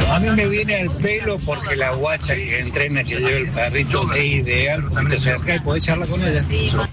A mí me viene al pelo porque la guacha que entrena, que lleva el perrito, es ideal porque te acercas y podés charlar con ella.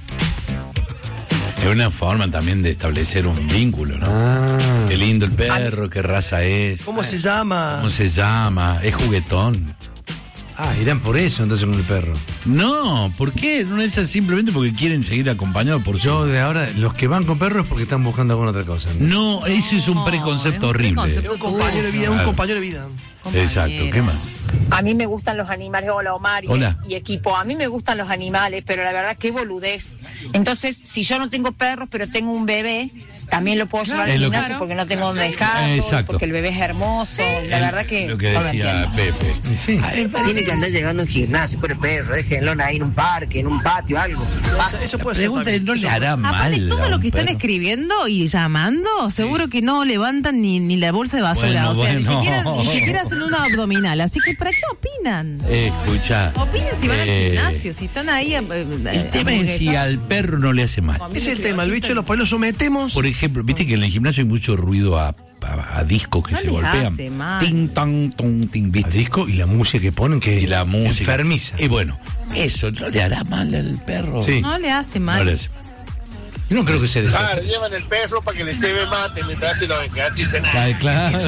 Es una forma también de establecer un vínculo, ¿no? Qué lindo el perro, qué raza es. ¿Cómo se llama? ¿Cómo se llama? Es juguetón. Irán por eso entonces con el perro. No, ¿por qué? No es simplemente porque quieren seguir acompañados por Yo de ahora, los que van con perros es porque están buscando alguna otra cosa. No, eso es un preconcepto horrible. Es un compañero de vida, un compañero de vida. Exacto, ¿qué más? A mí me gustan los animales. Hola, Omar Hola. y equipo. A mí me gustan los animales, pero la verdad qué boludez. Entonces, si yo no tengo perros, pero tengo un bebé, también lo puedo llevar al gimnasio porque no tengo donde dejarlo, Exacto. porque el bebé es hermoso. La verdad que lo que no lo decía entiendo. Pepe. Sí. Tiene que andar llegando a un gimnasio por el perro, déjenlo ahí en un parque, en un patio, algo. Eso puede Pregunta ser. es, ¿no le hará mal? Aparte, todo a lo un que están perro? escribiendo y llamando, seguro que no levantan ni la bolsa de basura. Bueno, o sea, bueno. ni siquiera hacen una abdominal. Así que, ¿para qué opinan? Escucha. Opinen si van al gimnasio, si están ahí. El tema es si al perro no le hace mal. Ese es el tema, el bicho lo sometemos. Por ejemplo, viste que en el gimnasio hay mucho ruido a discos que No se les golpean. hace mal. Ting, tong, tong, ting, El ¿viste? disco y la música que ponen, que Y la música. enfermiza. Y bueno, eso no le hará mal al perro. Sí. No le hace No mal. le hace mal. Yo no creo que se Claro, desastre. llevan el perro para que le cebe mate mientras hace los ejercicios. Claro.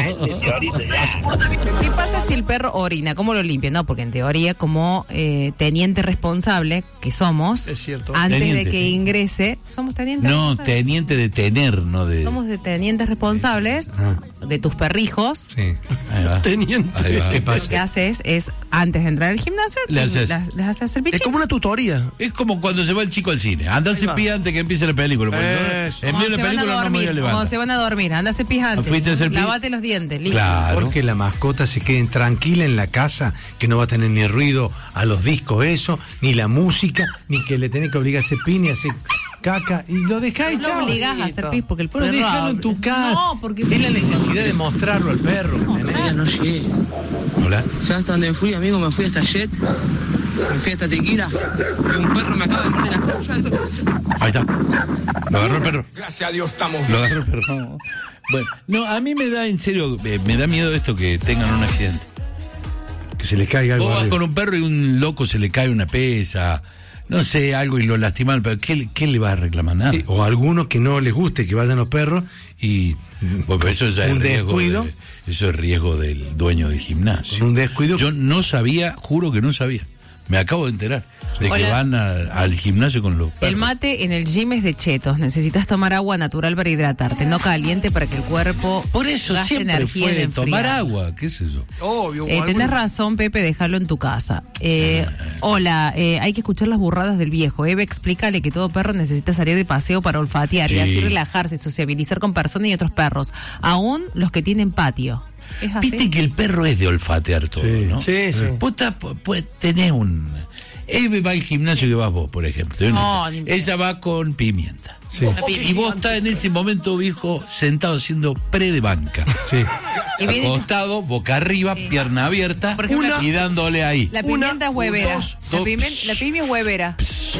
¿Qué pasa si el perro orina? ¿Cómo lo limpia? No, porque en teoría, como teniente responsable que somos, Es cierto. antes Teniente. de que ingrese, somos tenientes No, responsables. teniente de tener, no de. Somos de tenientes responsables de tus perrijos. Sí. Ahí va. Teniente. Ahí va. ¿Qué Lo pasa? que haces es, antes de entrar al gimnasio, Le haces. les haces el Es pichín. como una tutoría. Es como cuando se va el chico al cine. Anda a Ahí va. cepillar antes que empiece la película. porque Eso. en medio de la película no me voy a Como levantar. se van a dormir, anda a cepillar antes. Fuiste a hacer pi- Lávate los dientes, listo. Claro. Porque la mascota se quede tranquila en la casa, que no va a tener ni ruido a los discos, eso, ni la música, ni que le tenés que obligar a hacer pin y hacer caca, y lo dejás y No chao. lo obligás a hacer pis porque el Pero perro déjalo en tu casa. No, porque es la necesidad de mostrarlo al perro que tenés. Ya no llegué. Hola. ¿Sabes hasta dónde fui, amigo? Me fui hasta Jet, me fui hasta Tequila, y un perro me acaba de meter en la puya. Ahí está. Lo agarró el perro. Gracias a Dios estamos. Lo agarró el perro. Bueno, no, a mí me da, en serio, me da miedo esto que tengan un accidente. Que se le caiga algo Vos vas arriba. con un perro y un loco se le cae una pesa, no sé, algo y lo lastiman, pero ¿qué le vas a reclamar? Nada. Sí, o a algunos que no les guste que vayan los perros y Porque eso ya es un riesgo. descuido. Eso es riesgo del dueño del gimnasio. Con un descuido. Yo no sabía, juro que no sabía. Me acabo de enterar de que Hola. van al gimnasio con los perros. el mate en el gym es de chetos. Necesitas tomar agua natural para hidratarte, no caliente para que el cuerpo Por eso gaste siempre energía fue de tomar enfriar. agua, ¿qué es eso? Obvio. Tenés razón, Pepe, dejarlo en tu casa. Hola, hay que escuchar las burradas del viejo. Eve, explícale que todo perro necesita salir de paseo para olfatear y Sí. así relajarse, sociabilizar con personas y otros perros, aún los que tienen patio. ¿Es así? Viste que el perro es de olfatear todo, Sí. ¿no? Sí, sí. Vos tenés un... Eve va al gimnasio que vas vos, por ejemplo. Te doy un No, ejemplo. ni- Ella va con pimienta. Sí. Y vos estás en ese momento, viejo, sentado haciendo pre de banca. Sí. Y viene- Acostado, boca arriba, pierna abierta, Por ejemplo, y dándole ahí. La pimienta es huevera. La pimienta es huevera.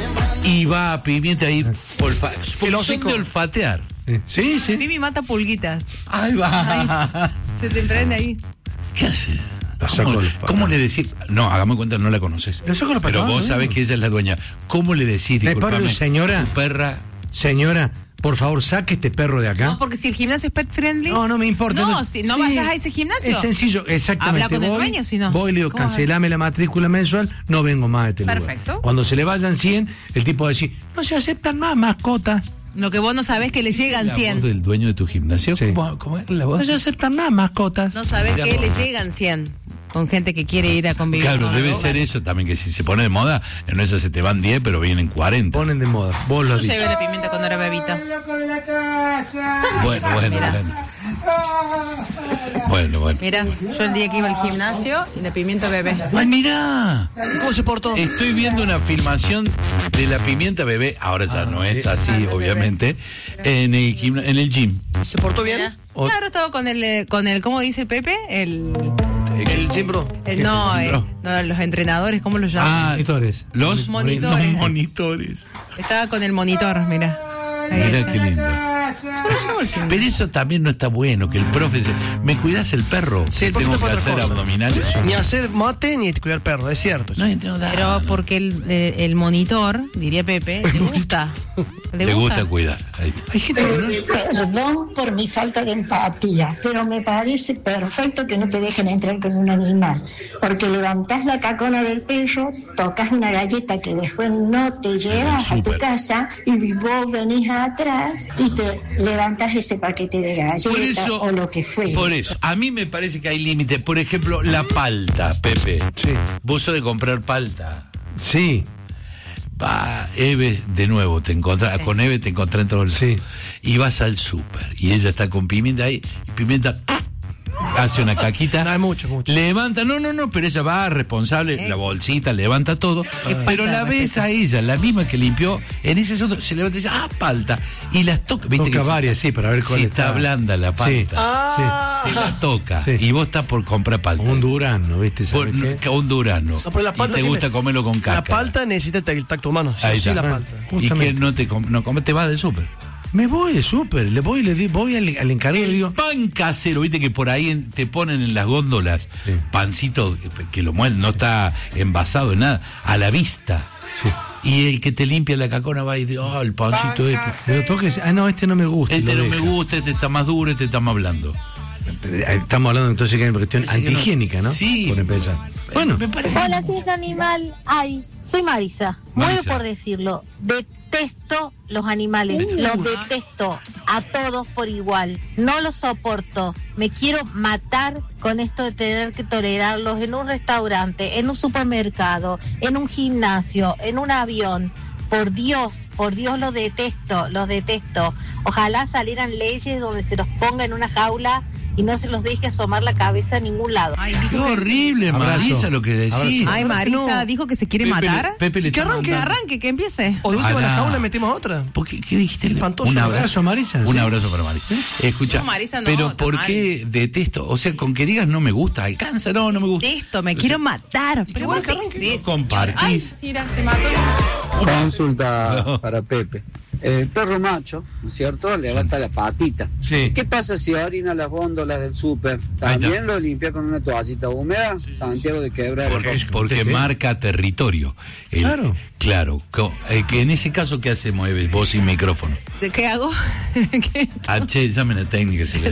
Y va a pimienta ahí, porque son hocico. de olfatear. Sí, sí. Pimi mata pulguitas. Ahí va. Se te emprende ahí. ¿Qué hace? Lo saco los ¿Cómo le decís? No, hagamos cuenta, no la conoces. Lo saco los Pero pantalones, vos sabés ¿no? que ella es la dueña. ¿Cómo le decís? Me paro, Disculpame, señora. tu perra. Señora, por favor, saque este perro de acá. No, porque si el gimnasio es pet friendly. No me importa. No, si no Sí. vayas a ese gimnasio. Es sencillo, exactamente. Habla con el Voy, dueño, si no. Voy y le digo, ¿Cómo vas a cancelame la matrícula mensual, no vengo más a este lugar. Perfecto. Cuando se le vayan 100, el tipo va a decir, no se aceptan más mascotas. Lo que vos no sabés que le llegan ¿La 100. voz del dueño de tu gimnasio? Sí. ¿Cómo es la voz? No se aceptan más mascotas. No sabés Mira que vos. le llegan 100. Con gente que quiere ir a convivir. Claro, con debe algo. ser eso también, que si se pone de moda, en esa se te van 10, pero vienen 40. Ponen de moda, vos lo Yo dices. llevé la pimienta cuando era bebita. Bueno. Mira, yo el día que iba al gimnasio y la pimienta bebé. ¡Ay, mirá! ¿Cómo se portó? Estoy viendo una filmación de la pimienta bebé, ahora ya no es así, obviamente, en el gym. ¿Se portó bien? Mira. Claro, estaba con el, ¿cómo dice Pepe? El Gym Bro. no, los entrenadores, ¿cómo los llaman? Monitores. Los Monitores. monitores. Estaba con el monitor, mira. Mira qué lindo. Pero eso también no está bueno, que el profe ¿me cuidas el perro? Sí, el tengo profe que está hacer otra cosa. abdominales. Ni hacer mate ni cuidar perro, es cierto. No entiendo nada. Pero porque el monitor, diría Pepe, le gusta. Le gusta cuidar. Ahí está. Hay gente que no... Perdón por mi falta de empatía, pero me parece perfecto que no te dejen entrar con un animal, porque levantás la cacona del perro, tocas una galleta que después no te llevas a tu casa y vos venís atrás y te levantás ese paquete de galletas o lo que fuera. Por eso, a mí me parece que hay límites. Por ejemplo, la palta, Pepe. Sí. Vos sos de comprar palta. Sí. Va, Eve, de nuevo, con Eve te encontrás en todos los... Sí. Y vas al súper, y ella está con pimienta ahí, y pimienta hace una caquita. No, hay mucho. Levanta, no, pero ella va responsable, la bolsita, levanta todo. Pero la ves a ella, la misma que limpió, en ese segundo se levanta y dice, palta. Y las toca, ¿viste? Toca varias, sí, para ver cuál si está blanda la palta. Te la toca. Sí. Y vos estás por comprar palta. Un durazno, ¿viste? ¿Sabes qué? Un durazno. No, pero la palta y te gusta comerlo con caca. La palta necesita el tacto humano. Ahí Sí, está. la palta. Y que no comes, te vas del súper. Me voy de súper, voy al encargado y le digo... Pan casero, viste que por ahí te ponen en las góndolas pancito que lo muelen, no está envasado en nada, a la vista. Sí. Y el que te limpia la cacona va y dice, el pancito este. Pero toques, no, este no me gusta. Este no me gusta, este está más duro, este está más blando. Estamos hablando entonces que hay una cuestión antihigiénica, ¿no? Sí. Por empezar. Bueno. Me parece... Hola, si es animal. Ay, soy Marisa. Muero Marisa. por decirlo. Detesto los animales. Los detesto a todos por igual. No los soporto. Me quiero matar con esto de tener que tolerarlos en un restaurante, en un supermercado, en un gimnasio, en un avión. Por Dios los detesto. Ojalá salieran leyes donde se los ponga en una jaula y no se los deje asomar la cabeza a ningún lado. Ay, Qué horrible, Marisa, lo que decís. Ay, Marisa, No. dijo que se quiere Pepe matar. Pepe le Que está arranque. mandando- Que empiece. O de última en la Ojalá. jaula metemos otra. ¿Por qué dijiste? Espantoso. Un Un abrazo, Marisa. Un Sí. abrazo para Marisa. Escucha, No, Marisa, no, pero está ¿por mal. qué detesto? O sea, con que digas no me gusta, alcanza, no me gusta. Detesto, me quiero matar. Pero bueno vos que qué arranque, es eso? compartís. Ay, mira, se mató. Consulta No. para Pepe. El perro macho, ¿no es cierto? Levanta la patita. Sí. ¿Qué pasa si orina las góndolas del súper? Ahí ¿También está. lo limpia con una toallita húmeda? Santiago de Quebra. Porque marca territorio. Claro. Que en ese caso, ¿qué hacemos, Eve? Vos sin micrófono. ¿De qué hago? ¿Qué? Llamen a técnica, se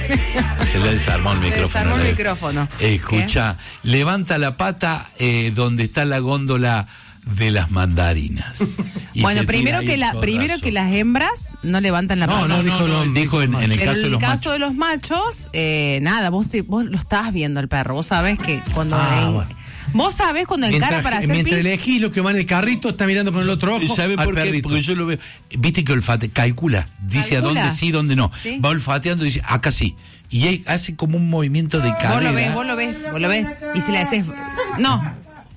le desarmó el micrófono. Desarmó el micrófono. Escucha, levanta la pata donde está la góndola de las mandarinas. Y Bueno, te primero tira ahí primero chorazo. que las hembras no levantan la pata. Dijo en el Pero caso de en los el caso machos. de los machos, nada, vos lo estabas viendo el perro. Vos sabés que cuando Bueno. vos sabés cuando encara para hacer Mientras pis. elegís lo que va en el carrito, está mirando con el otro ojo. ¿Sabe al por qué? perrito. Porque yo lo veo. Viste que calcula, dice Calcula. a dónde sí, dónde no. Sí. Va olfateando y dice, acá sí. Y él hace como un movimiento de cadera. Vos lo ves. Y si le decís no.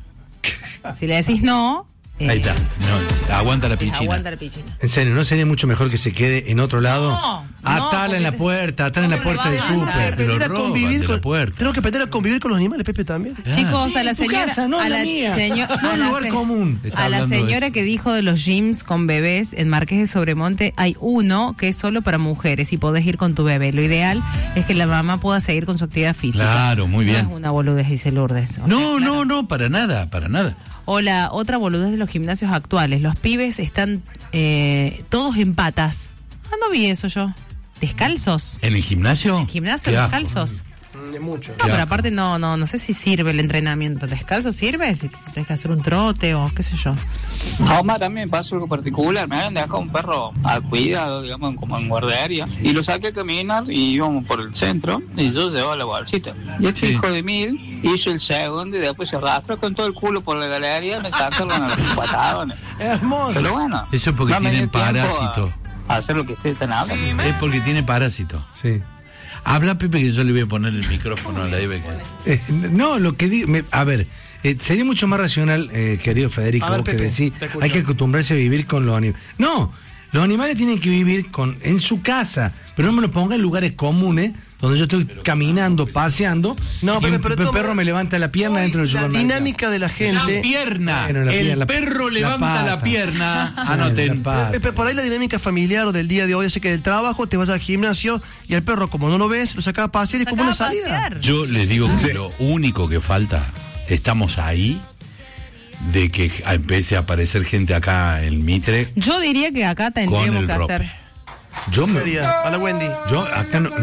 Si le decís no. Ahí está. No, aguanta la pichina. Aguanta la pichina. En serio, ¿no sería mucho mejor que se quede en otro lado? No, Atala en la porque puerta, atala en la ¿cómo le puerta va del a levantar? súper. Pero Ir a roban convivir de la con- puerta. Tenemos que aprender a convivir con los animales, Pepe, también. Chicos, Sí, a la en tu señora, casa, no a en la la mía. señora, No a en la lugar se- común. Está a la hablando de señora eso. que dijo de los gyms con bebés en Marqués de Sobremonte, hay uno que es solo para mujeres y podés ir con tu bebé. Lo ideal es que la mamá pueda seguir con su actividad física. Claro, muy bien. No es una boludez, dice Lourdes. O No, sea, claro. no, para nada, para nada. O la otra boludez de los gimnasios actuales. Los pibes están todos en patas. No vi eso yo. ¿Descalzos? ¿En el gimnasio? ¿En gimnasio Qué asco. descalzos? De mucho. No, pero asco. aparte no sé si sirve el entrenamiento. ¿Descalzo sirve? Si tienes que hacer un trote o qué sé yo. A Omar también me pasó algo particular. Me habían dejado un perro al cuidado, digamos, como en guardería. Y lo saqué a caminar y íbamos por el centro. Y yo llevaba la bolsita. Y este Sí. hijo de mil hizo el segundo y después se arrastró con todo el culo por la galería. Me sacaron a los patadones. Hermoso. Pero bueno. Eso es porque no me tienen dio tiempo parásito. A hacer lo que ustedes están hablando. Es porque tiene parásito. Sí. Habla, Pepe, que yo le voy a poner el micrófono a la Eve. No, lo que digo, a ver, sería mucho más racional, querido Federico, A ver, vos que Pepe, decís, te escucho. hay que acostumbrarse a vivir con los animales. No, Los animales tienen que vivir en su casa, pero no me lo ponga en lugares comunes donde yo estoy caminando, paseando, no, y pero el perro me levanta la pierna dentro del supermercado. La dinámica de la gente. La pierna. Bueno, el perro levanta la pierna. Anoten. Por ahí la dinámica familiar o del día de hoy hace que del trabajo te vas al gimnasio y el perro, como no lo ves, lo sacas a pasear y es como una salida. Yo les digo que lo único que falta, estamos ahí, de que empiece a aparecer gente acá en Mitre. Yo diría que acá tendríamos que hacer. Yo me a la Wendy. Yo acá no.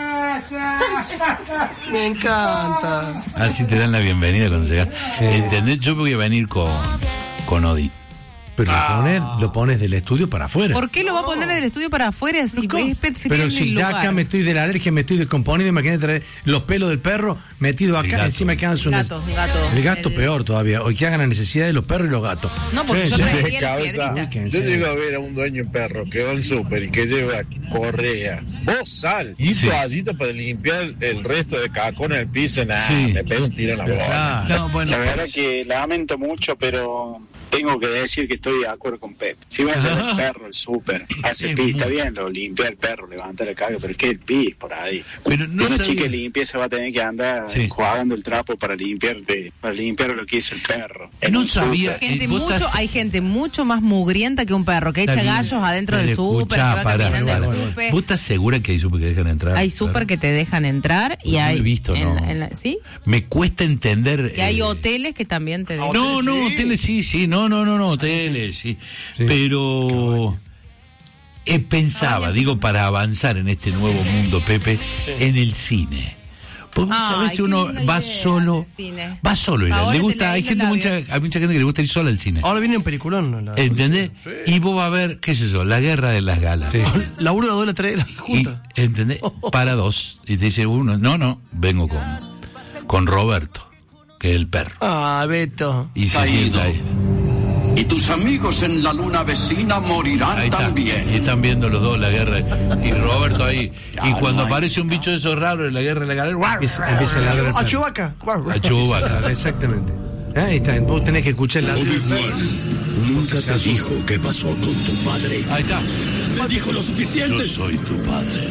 Me encanta. Así te dan la bienvenida cuando llegas. ¿Entendés? Yo voy a venir con Odi. Pero lo pones del estudio para afuera. ¿Por qué lo va a poner del estudio para afuera si es pet friendly? Pero si ya acá me estoy de la alergia, me estoy descomponiendo, imagínate traer los pelos del perro metidos acá, encima quedan sus el gato peor todavía, o que hagan la necesidad de los perros y los gatos. No, porque yo llego a ver a un dueño de perro que va al súper y que lleva correa, vos sal y toallita para limpiar el resto de cacón en el piso, me pega un tiro en la bola. La verdad que lamento mucho, pero tengo que decir que estoy de acuerdo con Pep. Si va a llevar el perro al súper, hace pis, está bien, lo limpia el perro, levanta la carga, pero es que el pis por ahí. Pero no una chica limpieza va a tener que andar jugando el trapo para limpiar lo que hizo el perro. No sabía. Hay gente mucho más mugrienta que un perro, que echa gallos adentro del súper, que va caminando al súper. ¿Vos estás segura que hay súper que dejan entrar? Hay súper que te dejan entrar y hay... No he visto, ¿sí? Me cuesta entender... Y hay hoteles que también te dejan. Hoteles sí, no, hoteles, sí. Pero pensaba, para avanzar en este nuevo mundo, Pepe, en el cine. Porque muchas veces uno va solo. Le gusta, hay mucha gente que le gusta ir sola al cine. Ahora viene un peliculón. ¿Entendés? Sí. Y vos vas a ver, qué sé yo, La Guerra de las Galas. Sí. La 1, la 2, la 3, junta. ¿Entendés? Para dos. Y te dice uno, no, vengo con Roberto, que es el perro. Beto. Y se sienta ahí. Y tus amigos en la luna vecina morirán también. Y están viendo los dos la guerra. Y Roberto ahí. Y cuando aparece un bicho de esos raros en la guerra de la galera, empieza a ladrar. A Chewbacca. Exactamente. Ahí está. Vos tenés que escuchar la. Nunca te dijo qué pasó con tu padre. Ahí está. Me dijo lo suficiente. Yo soy tu padre.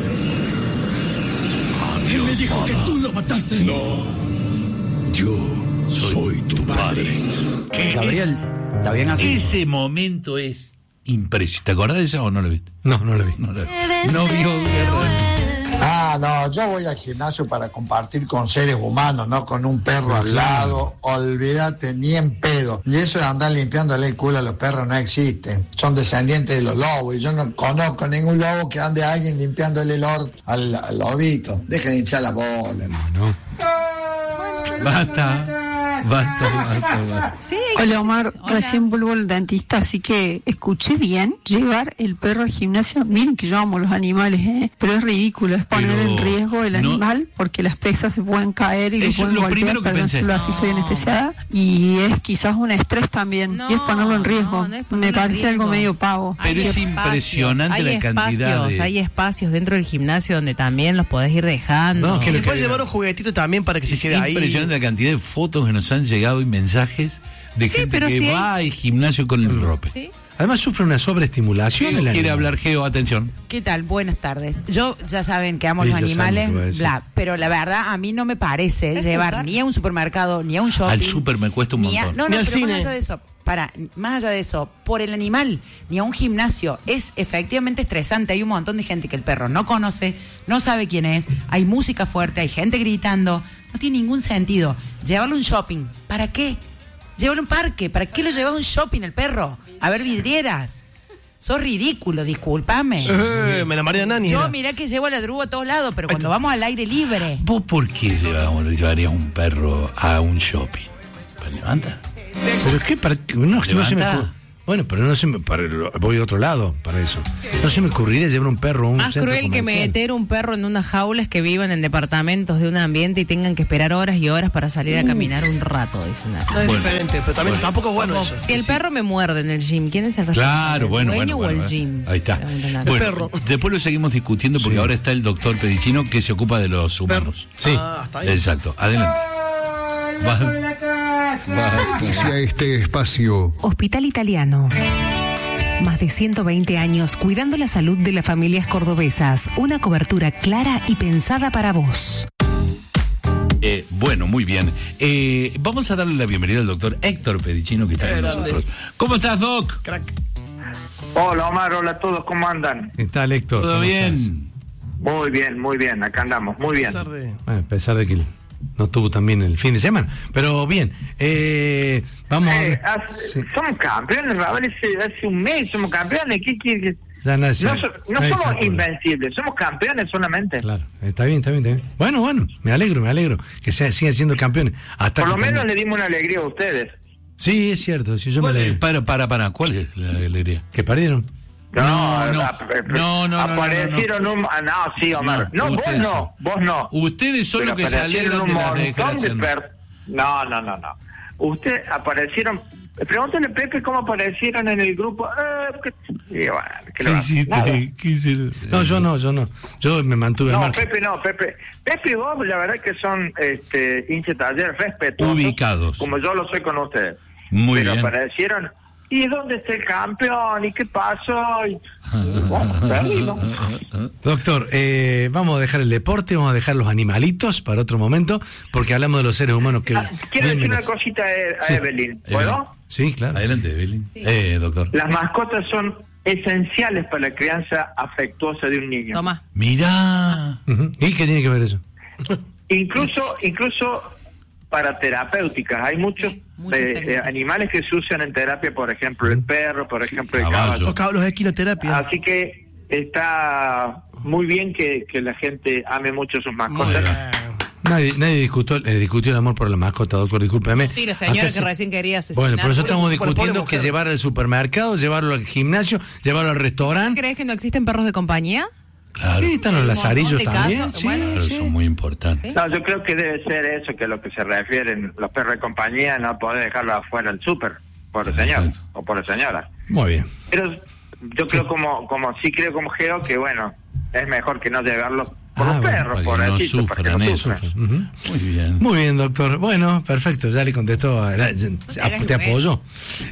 Él me dijo que tú lo mataste. No. Yo soy tu padre. Gabriel. ¿Está bien así? Ese momento es impresionante. ¿Te acordás de eso o no lo viste? No lo vi. No vio Guerra. No, yo voy al gimnasio para compartir con seres humanos, no con un perro al lado. Olvídate, ni en pedo. Y eso de andar limpiándole el culo a los perros no existe. Son descendientes de los lobos. Y yo no conozco ningún lobo que ande a alguien limpiándole el al lobito. Dejen de hinchar la bola. No. Basta. Sí. Hola Omar, recién vuelvo al dentista, así que escuché bien, llevar el perro al gimnasio. Miren que yo amo los animales, pero es ridículo, es poner en riesgo el animal porque las presas se pueden caer y lo pueden golpear, perdón, solo así estoy anestesiada, y es quizás un estrés también, y es ponerlo en riesgo. Me parece algo medio pavo. Pero es impresionante la cantidad de... Hay espacios dentro del gimnasio donde también los podés ir dejando. Que le puedes llevar un juguetito también para que se quede ahí. Es impresionante la cantidad de fotos que nos han llegado y mensajes de gente que va al gimnasio con el rope. ¿Sí? Además sufre una sobreestimulación. Quiere hablar Geo, atención. ¿Qué tal? Buenas tardes. Yo ya saben que amo los animales, pero la verdad a mí no me parece llevar ni a un supermercado, ni a un shopping. Al super me cuesta un montón. Pero más allá de eso, más allá de eso, por el animal, ni a un gimnasio, es efectivamente estresante. Hay un montón de gente que el perro no conoce, no sabe quién es, hay música fuerte, hay gente gritando, no tiene ningún sentido. Llevarlo a un shopping, ¿para qué? Llévalo a un parque, ¿para qué lo llevas a un shopping el perro? A ver vidrieras. Sos ridículo, discúlpame. Me la María Nani. Yo mirá que llevo a la Drugo a todos lados, pero cuando vamos al aire libre. ¿Vos por qué llevarías un perro a un shopping? ¿Para levanta? Pero es que no se me ocurre. Bueno, pero no se me... voy a otro lado para eso. No se me ocurriría llevar un perro a un más centro cruel comercial. Que meter un perro en unas jaulas que vivan en departamentos de un ambiente y tengan que esperar horas y horas para salir a caminar un rato, dicen. No es diferente, pero también tampoco es bueno eso. Si el perro me muerde en el gym, ¿quién es el responsable? Claro, ¿El dueño o el gym? Ahí está. Bueno, perro. Después lo seguimos discutiendo porque ahora está el doctor Pedicino que se ocupa de los humanos. Sí, está ahí. Exacto. Adelante. Hacia este espacio. Hospital Italiano. Más de 120 años cuidando la salud de las familias cordobesas. Una cobertura clara y pensada para vos. Bueno, muy bien. Vamos a darle la bienvenida al doctor Héctor Pedicino, que está con nosotros. ¿Cómo estás, Doc? Crack. Hola, Omar, hola a todos, ¿cómo andan? ¿Qué tal, Héctor? ¿Todo bien? Estás? Muy bien, acá andamos, muy bien. A pesar de que no tuvo también el fin de semana, pero bien. Vamos Somos campeones, hace un mes somos campeones. ¿Qué? Ya no somos invencibles, somos campeones solamente. Claro, está bien. Bueno, me alegro que sigan siendo campeones. Hasta por lo menos le dimos una alegría a ustedes. Sí, es cierto. Sí, yo me alegro. Para, ¿cuál es la alegría? Que perdieron. No. Aparecieron un... No, sí, Omar. No, vos no. Ustedes son los que se alegran de las desgracias. No. Ustedes aparecieron... Pregúntale a Pepe cómo aparecieron en el grupo. ¿Qué hiciste? No, yo no. Yo me mantuve al margen. Pepe y vos, la verdad que son hinchas talleres respetuosos. Ubicados. Como yo lo soy con ustedes. Muy bien. Pero aparecieron... ¿Y dónde está el campeón? ¿Y qué pasó? Doctor, vamos a dejar el deporte, vamos a dejar los animalitos para otro momento, porque hablamos de los seres humanos que... Quiero decir una cosita a Evelyn, ¿puedo? Sí, claro. Adelante, Evelyn. Sí. Doctor. Las mascotas son esenciales para la crianza afectuosa de un niño. Toma. Mira. ¿Y qué tiene que ver eso? Incluso para terapéuticas. Hay muchos animales que se usan en terapia, por ejemplo, el perro, por ejemplo, el caballo. Los equinoterapia. Así que está muy bien que la gente ame mucho sus mascotas. Nadie discutió el amor por la mascota, doctor, discúlpeme. Sí, la señora que recién quería asesinar. Bueno, por eso estamos discutiendo que llevarlo al supermercado, llevarlo al gimnasio, llevarlo al restaurante. ¿Crees que no existen perros de compañía? Claro. Sí, están los lazarillos también. Sí, claro, son muy importantes. No, yo creo que debe ser eso, que lo que se refieren los perros de compañía, no poder dejarlo afuera del súper, por el señor o por la señora. Muy bien. Pero yo creo como Geo, que bueno, es mejor que no llevarlo por los perros, por no el sitio, para que no sufran. Muy bien, doctor. Bueno, perfecto, ya le contestó, te apoyó.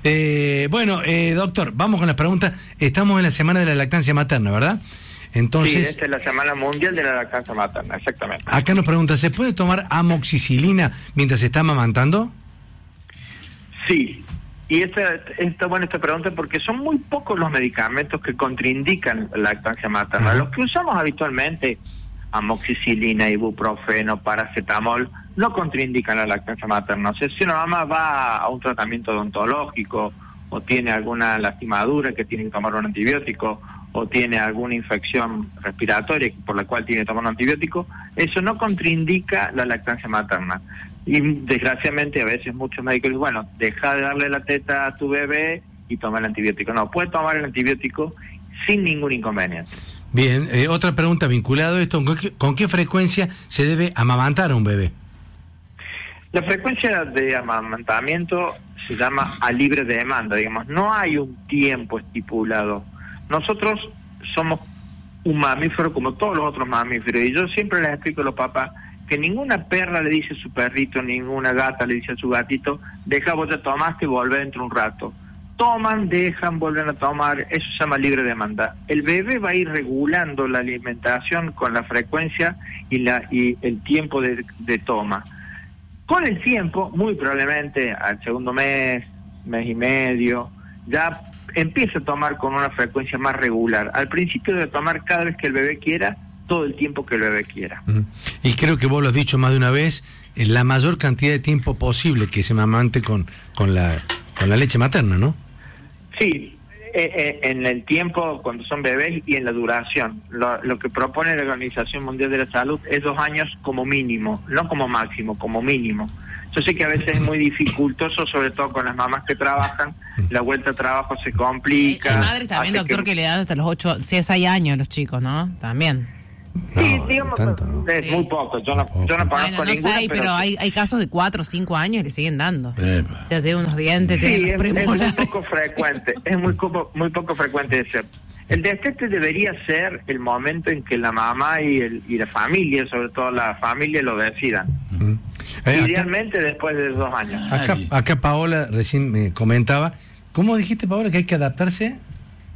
Doctor, vamos con las preguntas. Estamos en la semana de la lactancia materna, ¿verdad? Entonces, sí, esta es la Semana Mundial de la Lactancia Materna, exactamente. Acá nos pregunta, ¿se puede tomar amoxicilina mientras se está amamantando? Sí, y está buena esta pregunta porque son muy pocos los medicamentos que contraindican la lactancia materna. Los que usamos habitualmente, amoxicilina, ibuprofeno, paracetamol, no contraindican la lactancia materna. O sea, si una mamá va a un tratamiento odontológico o tiene alguna lastimadura que tiene que tomar un antibiótico, o tiene alguna infección respiratoria por la cual tiene que tomar un antibiótico, eso no contraindica la lactancia materna. Y desgraciadamente a veces muchos médicos dicen, bueno, deja de darle la teta a tu bebé y toma el antibiótico. No, puede tomar el antibiótico sin ningún inconveniente. Bien, otra pregunta vinculada a esto, ¿con qué frecuencia se debe amamantar a un bebé? La frecuencia de amamantamiento se llama a libre demanda, digamos, no hay un tiempo estipulado. Nosotros somos un mamífero como todos los otros mamíferos, y yo siempre les explico a los papás que ninguna perra le dice a su perrito, ninguna gata le dice a su gatito, deja, vos ya tomaste y volver dentro un rato. Toman, dejan, vuelven a tomar, eso se llama libre demanda. El bebé va a ir regulando la alimentación con la frecuencia y el tiempo de toma. Con el tiempo, muy probablemente al segundo mes y medio, ya empieza a tomar con una frecuencia más regular. Al principio debe tomar cada vez que el bebé quiera, todo el tiempo que el bebé quiera. Y creo que vos lo has dicho más de una vez, la mayor cantidad de tiempo posible que se amamante con la leche materna, ¿no? Sí, en el tiempo cuando son bebés y en la duración. Lo que propone la Organización Mundial de la Salud es 2 años como mínimo, no como máximo, como mínimo. Yo sé que a veces es muy dificultoso, sobre todo con las mamás que trabajan, la vuelta a trabajo se complica. Hay madres también, doctor, que le dan hasta los 8, 6 años a los chicos, ¿no? También. Sí, digamos, tanto, ¿no? Es muy poco, yo no conozco ninguna. Pero hay casos de 4 o 5 años y le siguen dando. Ya tiene unos dientes, sí, es muy poco frecuente, es muy poco frecuente de ser. El destete debería ser el momento en que la mamá y la familia, sobre todo la familia, lo decidan. Idealmente después de 2 años. Acá Paola recién me comentaba, ¿cómo dijiste, Paola, que hay que adaptarse?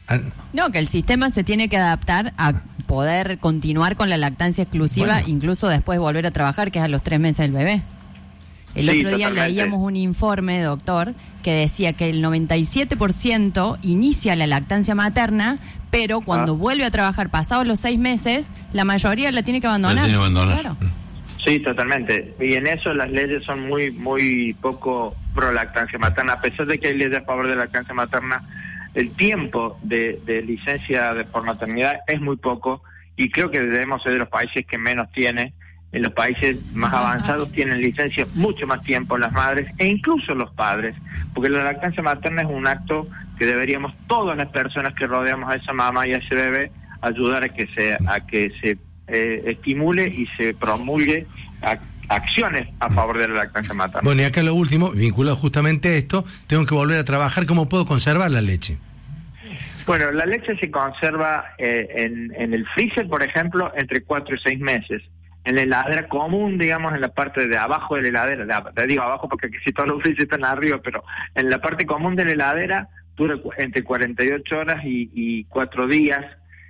No, que el sistema se tiene que adaptar a poder continuar con la lactancia exclusiva, incluso después volver a trabajar, que es a los 3 meses del bebé. El otro día leíamos un informe, doctor, que decía que el 97% inicia la lactancia materna, pero cuando vuelve a trabajar pasados los 6 meses, la mayoría la tiene que abandonar. Claro. Sí, totalmente. Y en eso las leyes son muy poco pro lactancia materna. A pesar de que hay leyes a favor de la lactancia materna, el tiempo de licencia por maternidad es muy poco, y creo que debemos ser de los países que menos tiene. En los países más avanzados tienen licencia mucho más tiempo las madres e incluso los padres, porque la lactancia materna es un acto que deberíamos todas las personas que rodeamos a esa mamá y a ese bebé ayudar a que se estimule y se promulgue acciones a favor de la lactancia materna. Bueno, y acá lo último, vinculado justamente a esto, tengo que volver a trabajar, ¿cómo puedo conservar la leche? Bueno, la leche se conserva en el freezer, por ejemplo, entre 4 y 6 meses. En la heladera común, digamos, en la parte de abajo de la heladera, te digo abajo porque aquí sí todos los freezers están arriba, pero en la parte común de la heladera dura entre 48 horas y 4 días.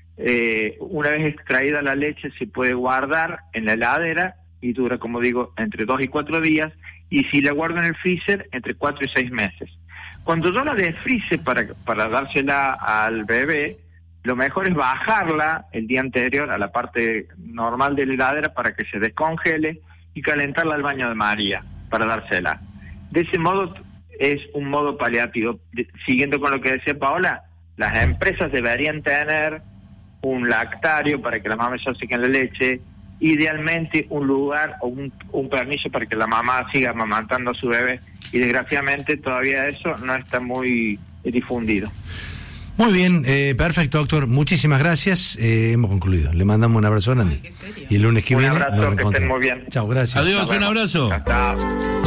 Una vez extraída la leche se puede guardar en la heladera y dura, como digo, entre 2 y 4 días, y si la guardo en el freezer, entre 4 y 6 meses. Cuando yo la desfrice para dársela al bebé, lo mejor es bajarla el día anterior a la parte normal de la heladera para que se descongele y calentarla al baño de María para dársela. De ese modo es un modo paliativo. Siguiendo con lo que decía Paola, las empresas deberían tener un lactario para que la mamá ya seque la leche, idealmente un lugar o un permiso para que la mamá siga amamantando a su bebé, y desgraciadamente todavía eso no está muy difundido. Muy bien, perfecto, doctor. Muchísimas gracias. Hemos concluido. Le mandamos un abrazo grande. Y el lunes que viene nos reencontramos. Que estén muy bien. Chao, gracias. Adiós, un abrazo. Chao.